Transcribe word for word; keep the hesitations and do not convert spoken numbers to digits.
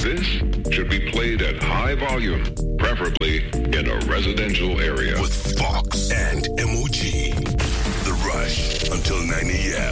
This should be played at high volume, preferably in a residential area. With Fox and M O G.